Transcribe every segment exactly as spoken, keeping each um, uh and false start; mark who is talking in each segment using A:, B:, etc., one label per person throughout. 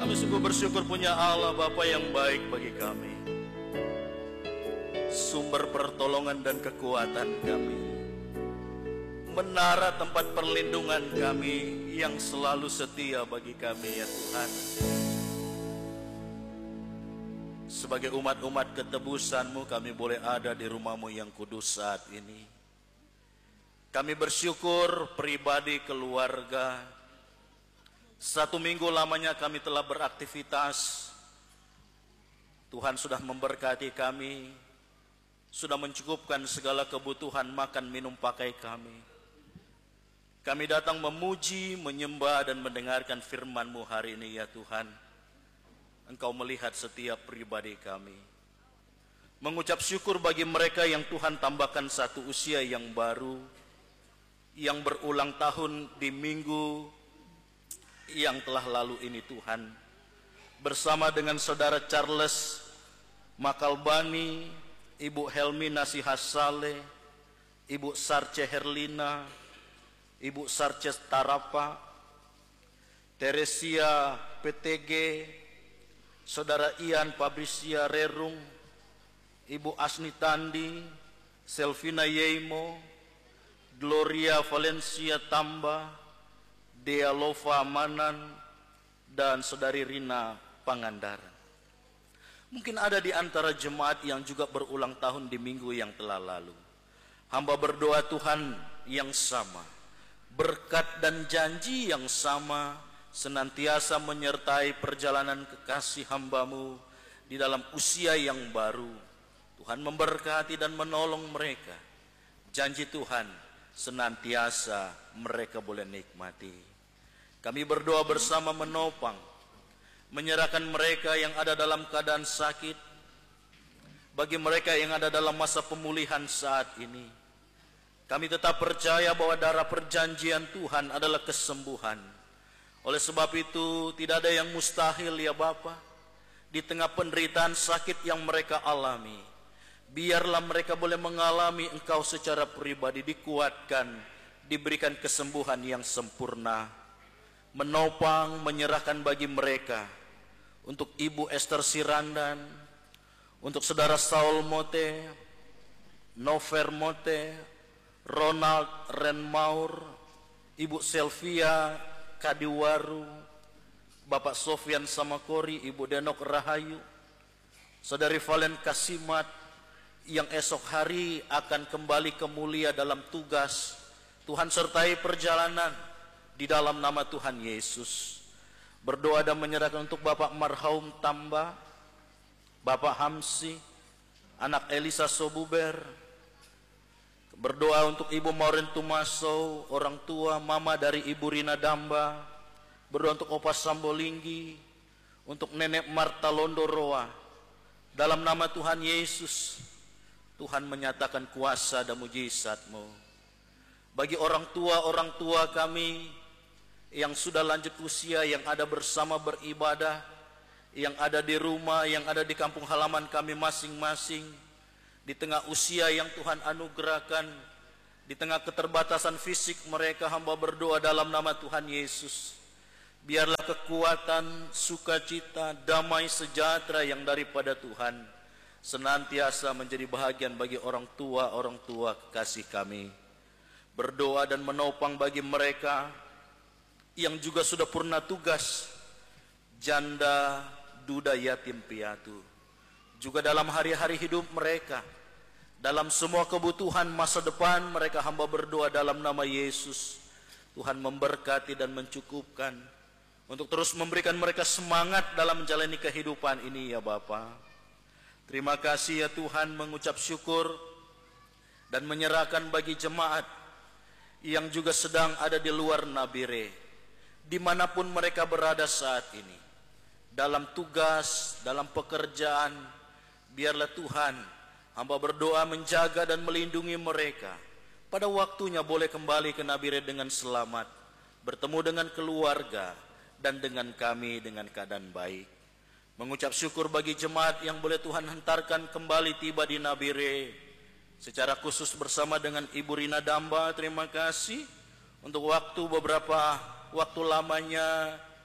A: Kami sungguh bersyukur punya Allah Bapa yang baik bagi kami, sumber pertolongan dan kekuatan kami, menara tempat perlindungan kami yang selalu setia bagi kami ya Tuhan. Sebagai umat-umat ketebusan-Mu, kami boleh ada di rumah-Mu yang kudus saat ini. Kami bersyukur pribadi, keluarga. Satu minggu lamanya kami telah beraktivitas. Tuhan sudah memberkati kami, sudah mencukupkan segala kebutuhan makan, minum, pakai kami. Kami datang memuji, menyembah, dan mendengarkan firman-Mu hari ini ya Tuhan. Engkau melihat setiap pribadi kami. Mengucap syukur bagi mereka yang Tuhan tambahkan satu usia yang baru, yang berulang tahun di minggu yang telah lalu ini Tuhan. Bersama dengan Saudara Charles Makalbani, Ibu Helmi Nasihasale, Ibu Sarce Herlina, Ibu Sarce Tarapa, Teresia P T G, Saudara Ian Pabrisia Rerung, Ibu Asni Tandi, Selvina Yeimo, Gloria Valencia Tamba, Dea Lova Manan, dan Saudari Rina Pangandaran. Mungkin ada di antara jemaat yang juga berulang tahun di minggu yang telah lalu. Hamba berdoa Tuhan yang sama, berkat dan janji yang sama senantiasa menyertai perjalanan kekasih hamba-Mu di dalam usia yang baru. Tuhan memberkati dan menolong mereka. Janji Tuhan senantiasa mereka boleh nikmati. Kami berdoa bersama menopang, menyerahkan mereka yang ada dalam keadaan sakit, bagi mereka yang ada dalam masa pemulihan saat ini. Kami tetap percaya bahwa darah perjanjian Tuhan adalah kesembuhan. Oleh sebab itu tidak ada yang mustahil ya Bapa. Di tengah penderitaan sakit yang mereka alami, biarlah mereka boleh mengalami Engkau secara pribadi, dikuatkan, diberikan kesembuhan yang sempurna. Menopang, menyerahkan bagi mereka, untuk Ibu Esther Sirandan, untuk Saudara Saul Mote, Nover Mote, Ronald Renmaur, Ibu Selvia Kadiwaru, Bapak Sofian Samakori, Ibu Denok Rahayu, Saudari Valen Kasimat, yang esok hari akan kembali ke mulia dalam tugas. Tuhan sertai perjalanan di dalam nama Tuhan Yesus. Berdoa dan menyerahkan untuk Bapak Marhaum Tamba, Bapak Hamsi, anak Elisa Sobuber. Berdoa untuk Ibu Maureen Tumaso, orang tua mama dari Ibu Rina Damba. Berdoa untuk Opa Sambolinggi, untuk Nenek Marta Londoroa. Dalam nama Tuhan Yesus, Tuhan menyatakan kuasa dan mujizat-Mu. Bagi orang tua-orang tua kami yang sudah lanjut usia, yang ada bersama beribadah, yang ada di rumah, yang ada di kampung halaman kami masing-masing, di tengah usia yang Tuhan anugerahkan, di tengah keterbatasan fisik mereka, hamba berdoa dalam nama Tuhan Yesus. Biarlah kekuatan, sukacita, damai, sejahtera yang daripada Tuhan senantiasa menjadi bahagian bagi orang tua-orang tua kekasih kami. Berdoa dan menopang bagi mereka yang juga sudah purna tugas, janda, duda, yatim piatu. Juga dalam hari-hari hidup mereka, dalam semua kebutuhan masa depan mereka, hamba berdoa dalam nama Yesus. Tuhan memberkati dan mencukupkan untuk terus memberikan mereka semangat dalam menjalani kehidupan ini ya Bapa. Terima kasih ya Tuhan, mengucap syukur dan menyerahkan bagi jemaat yang juga sedang ada di luar Nabire, dimanapun mereka berada saat ini, dalam tugas, dalam pekerjaan. Biarlah Tuhan, hamba berdoa menjaga dan melindungi mereka. Pada waktunya boleh kembali ke Nabire dengan selamat, bertemu dengan keluarga, dan dengan kami dengan keadaan baik. Mengucap syukur bagi jemaat yang boleh Tuhan hantarkan kembali tiba di Nabire, secara khusus bersama dengan Ibu Rina Damba. Terima kasih untuk waktu beberapa waktu lamanya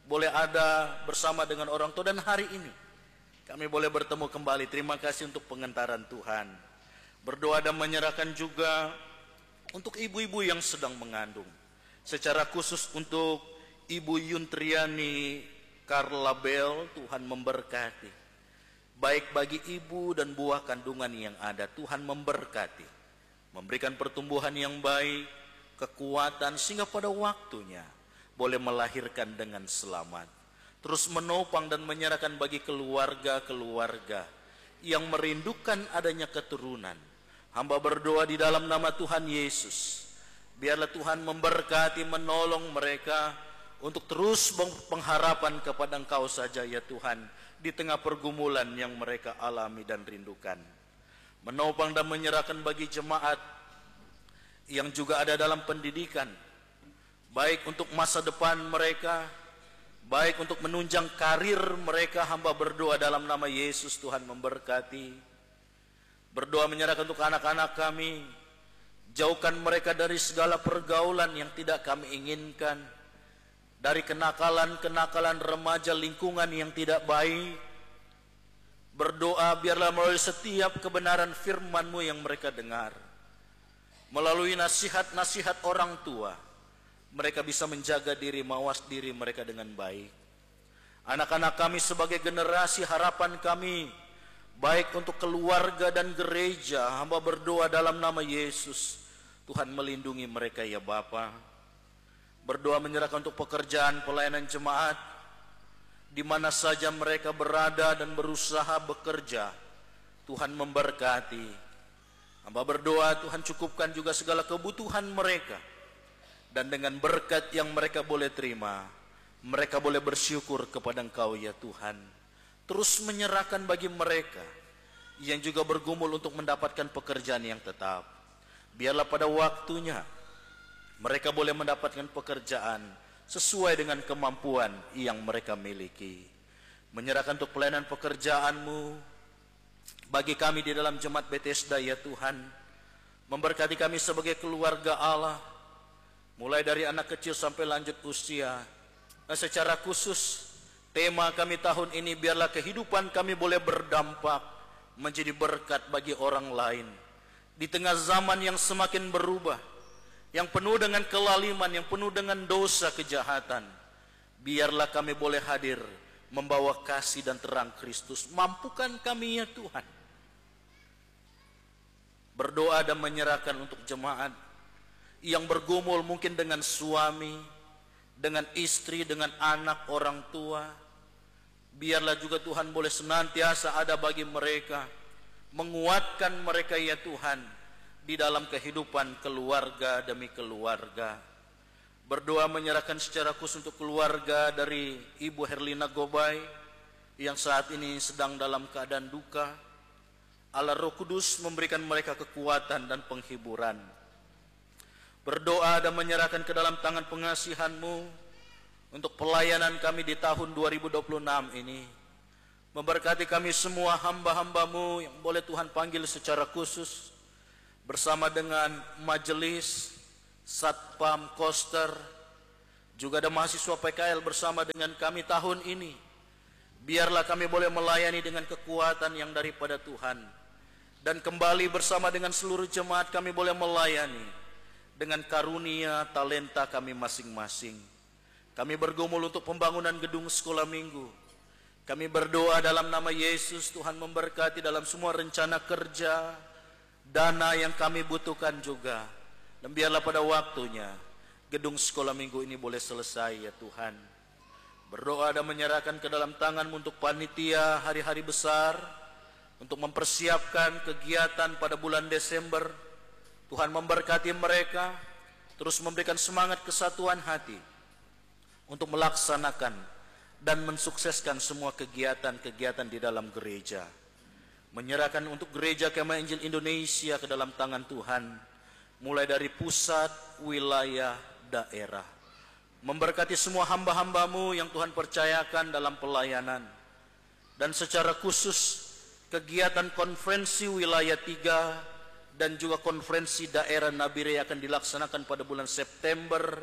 A: boleh ada bersama dengan orang tua, dan hari ini kami boleh bertemu kembali. Terima kasih untuk pengentaran Tuhan. Berdoa dan menyerahkan juga untuk ibu-ibu yang sedang mengandung, secara khusus untuk Ibu Yuntriani Carla Bell. Tuhan memberkati, baik bagi ibu dan buah kandungan yang ada. Tuhan memberkati, memberikan pertumbuhan yang baik, kekuatan, sehingga pada waktunya boleh melahirkan dengan selamat. Terus menopang dan menyerahkan bagi keluarga-keluarga yang merindukan adanya keturunan. Hamba berdoa di dalam nama Tuhan Yesus, biarlah Tuhan memberkati, menolong mereka untuk terus pengharapan kepada Engkau saja ya Tuhan, di tengah pergumulan yang mereka alami dan rindukan. Menopang dan menyerahkan bagi jemaat yang juga ada dalam pendidikan, baik untuk masa depan mereka, baik untuk menunjang karir mereka. Hamba berdoa dalam nama Yesus, Tuhan memberkati. Berdoa menyerahkan untuk anak-anak kami, jauhkan mereka dari segala pergaulan yang tidak kami inginkan, dari kenakalan-kenakalan remaja, lingkungan yang tidak baik. Berdoa biarlah melalui setiap kebenaran firman-Mu yang mereka dengar, melalui nasihat-nasihat orang tua, mereka bisa menjaga diri, mawas diri mereka dengan baik. Anak-anak kami sebagai generasi harapan kami, baik untuk keluarga dan gereja, hamba berdoa dalam nama Yesus, Tuhan melindungi mereka ya Bapa. Berdoa menyerahkan untuk pekerjaan pelayanan jemaat, di mana saja mereka berada dan berusaha bekerja, Tuhan memberkati. Hamba berdoa Tuhan cukupkan juga segala kebutuhan mereka, dan dengan berkat yang mereka boleh terima, mereka boleh bersyukur kepada Engkau ya Tuhan. Terus menyerahkan bagi mereka yang juga bergumul untuk mendapatkan pekerjaan yang tetap, biarlah pada waktunya mereka boleh mendapatkan pekerjaan sesuai dengan kemampuan yang mereka miliki. Menyerahkan untuk pelayanan pekerjaan-Mu bagi kami di dalam jemaat Bethesda ya Tuhan. Memberkati kami sebagai keluarga Allah, mulai dari anak kecil sampai lanjut usia. Nah, secara khusus tema kami tahun ini, biarlah kehidupan kami boleh berdampak menjadi berkat bagi orang lain. Di tengah zaman yang semakin berubah, yang penuh dengan kelaliman, yang penuh dengan dosa kejahatan, biarlah kami boleh hadir membawa kasih dan terang Kristus. Mampukan kami ya Tuhan. Berdoa dan menyerahkan untuk jemaat yang bergumul mungkin dengan suami, dengan istri, dengan anak, orang tua. Biarlah juga Tuhan boleh senantiasa ada bagi mereka, menguatkan mereka ya Tuhan, di dalam kehidupan keluarga demi keluarga. Berdoa menyerahkan secara khusus untuk keluarga dari Ibu Herlina Gobay yang saat ini sedang dalam keadaan duka. Allah Roh Kudus memberikan mereka kekuatan dan penghiburan. Berdoa dan menyerahkan ke dalam tangan pengasihan-Mu untuk pelayanan kami di tahun dua ribu dua puluh enam ini. Memberkati kami semua hamba-hamba-Mu yang boleh Tuhan panggil secara khusus, bersama dengan majelis, satpam, koster, juga ada mahasiswa P K L bersama dengan kami tahun ini. Biarlah kami boleh melayani dengan kekuatan yang daripada Tuhan, dan kembali bersama dengan seluruh jemaat kami boleh melayani dengan karunia talenta kami masing-masing. Kami bergumul untuk pembangunan gedung sekolah minggu. Kami berdoa dalam nama Yesus, Tuhan memberkati dalam semua rencana kerja, dana yang kami butuhkan juga. Dan biarlah pada waktunya gedung sekolah minggu ini boleh selesai ya Tuhan. Berdoa dan menyerahkan ke dalam tangan-Mu untuk panitia hari-hari besar, untuk mempersiapkan kegiatan pada bulan Desember. Tuhan memberkati mereka, terus memberikan semangat kesatuan hati untuk melaksanakan dan mensukseskan semua kegiatan-kegiatan di dalam gereja. Menyerahkan untuk gereja Kemah Injil Indonesia ke dalam tangan Tuhan, mulai dari pusat, wilayah, daerah. Memberkati semua hamba-hamba-Mu yang Tuhan percayakan dalam pelayanan. Dan secara khusus kegiatan konferensi wilayah tiga dan juga konferensi daerah Nabire akan dilaksanakan pada bulan September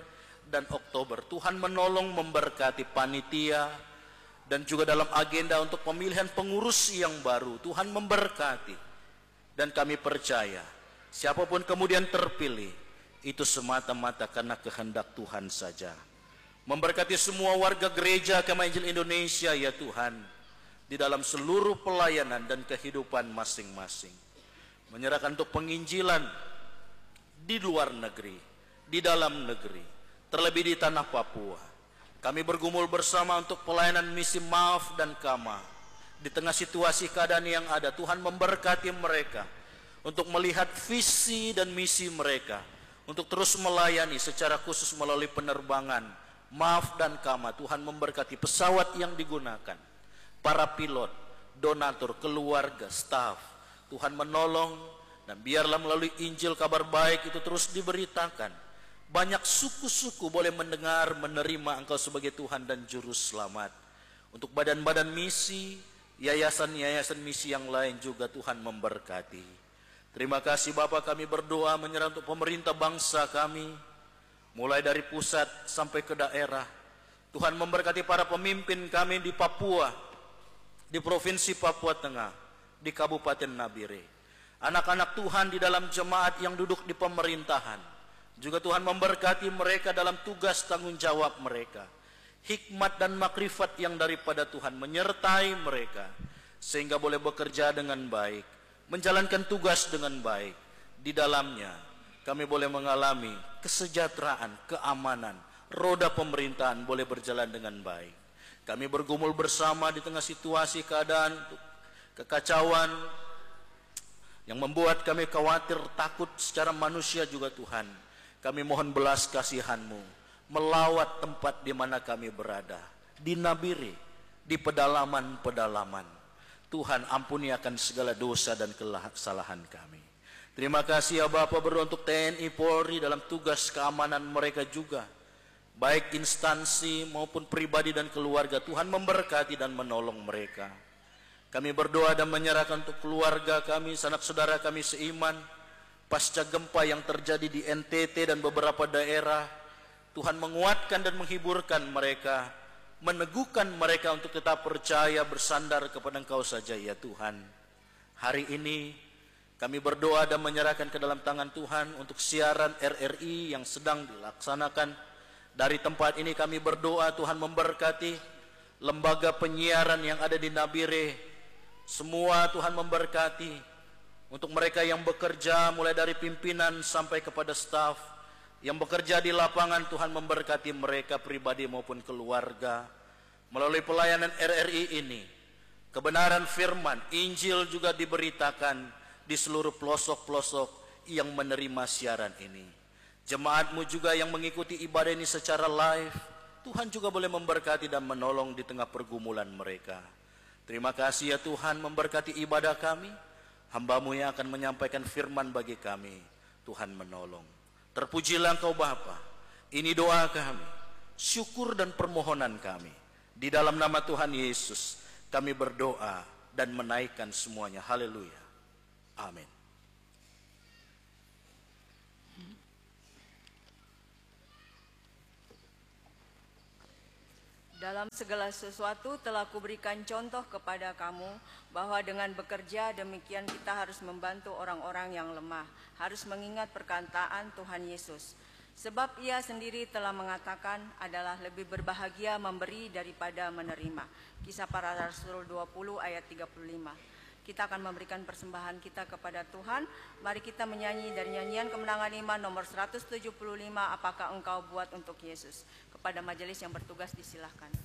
A: dan Oktober. Tuhan menolong memberkati panitia dan juga dalam agenda untuk pemilihan pengurus yang baru. Tuhan memberkati, dan kami percaya siapapun kemudian terpilih itu semata-mata karena kehendak Tuhan saja. Memberkati semua warga gereja Kemah Injil Indonesia ya Tuhan, di dalam seluruh pelayanan dan kehidupan masing-masing. Menyerahkan untuk penginjilan di luar negeri, di dalam negeri, terlebih di tanah Papua. Kami bergumul bersama untuk pelayanan misi maaf dan kamah. Di tengah situasi keadaan yang ada, Tuhan memberkati mereka untuk melihat visi dan misi mereka, untuk terus melayani secara khusus melalui penerbangan maaf dan kamah. Tuhan memberkati pesawat yang digunakan, para pilot, donatur, keluarga, staf. Tuhan menolong, dan biarlah melalui Injil kabar baik itu terus diberitakan. Banyak suku-suku boleh mendengar, menerima Engkau sebagai Tuhan dan Juru Selamat. Untuk badan-badan misi, yayasan-yayasan misi yang lain juga Tuhan memberkati. Terima kasih Bapa, kami berdoa menyerah untuk pemerintah bangsa kami, mulai dari pusat sampai ke daerah. Tuhan memberkati para pemimpin kami di Papua, di Provinsi Papua Tengah, di Kabupaten Nabire. Anak-anak Tuhan di dalam jemaat yang duduk di pemerintahan, juga Tuhan memberkati mereka dalam tugas tanggung jawab mereka. Hikmat dan makrifat yang daripada Tuhan menyertai mereka, sehingga boleh bekerja dengan baik, menjalankan tugas dengan baik. Di dalamnya kami boleh mengalami kesejahteraan, keamanan, roda pemerintahan boleh berjalan dengan baik. Kami bergumul bersama di tengah situasi keadaan kekacauan yang membuat kami khawatir, takut secara manusia juga Tuhan. Kami mohon belas kasihan-Mu melawat tempat di mana kami berada, di Nabire, di pedalaman-pedalaman. Tuhan ampuni akan segala dosa dan kesalahan kami. Terima kasih ya Bapa, berdoa untuk T N I Polri dalam tugas keamanan mereka juga, baik instansi maupun pribadi dan keluarga. Tuhan memberkati dan menolong mereka. Kami berdoa dan menyerahkan untuk keluarga kami, sanak saudara kami seiman, pasca gempa yang terjadi di N T T dan beberapa daerah. Tuhan menguatkan dan menghiburkan mereka, meneguhkan mereka untuk tetap percaya, bersandar kepada Engkau saja ya Tuhan. Hari ini kami berdoa dan menyerahkan ke dalam tangan Tuhan untuk siaran R R I yang sedang dilaksanakan. Dari tempat ini kami berdoa Tuhan memberkati lembaga penyiaran yang ada di Nabire. Semua Tuhan memberkati. Untuk mereka yang bekerja mulai dari pimpinan sampai kepada staf yang bekerja di lapangan, Tuhan memberkati mereka pribadi maupun keluarga. Melalui pelayanan R R I ini, kebenaran firman, Injil juga diberitakan di seluruh pelosok-pelosok yang menerima siaran ini. Jemaat-Mu juga yang mengikuti ibadah ini secara live, Tuhan juga boleh memberkati dan menolong di tengah pergumulan mereka. Terima kasih ya Tuhan, memberkati ibadah kami. Hamba-Mu yang akan menyampaikan firman bagi kami, Tuhan menolong. Terpujilah Engkau Bapa. Ini doa kami, syukur dan permohonan kami. Di dalam nama Tuhan Yesus kami berdoa dan menaikkan semuanya. Haleluya. Amin.
B: Dalam segala sesuatu telah kuberikan contoh kepada kamu, bahwa dengan bekerja demikian kita harus membantu orang-orang yang lemah, harus mengingat perkataan Tuhan Yesus. Sebab ia sendiri telah mengatakan adalah lebih berbahagia memberi daripada menerima. Kisah Para Rasul dua puluh ayat tiga puluh lima. Kita akan memberikan persembahan kita kepada Tuhan. Mari kita menyanyi dari nyanyian Kemenangan lima nomor seratus tujuh puluh lima, Apakah Engkau Buat Untuk Yesus. Kepada majelis yang bertugas disilahkan.